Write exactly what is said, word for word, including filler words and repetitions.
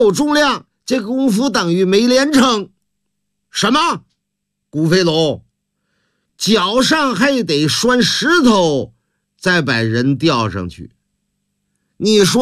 有重量，这个功夫等于没练成。什么？顾飞龙，脚上还得拴石头，再把人吊上去。你说